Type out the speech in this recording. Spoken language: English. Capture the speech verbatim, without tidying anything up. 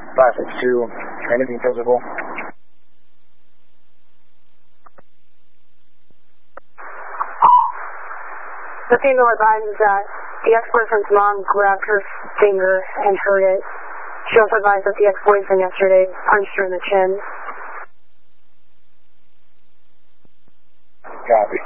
five six two, anything physical? The female advises that the ex-boyfriend's mom grabbed her finger and hurt it. She also advised that the ex-boyfriend yesterday punched her in the chin. Copy.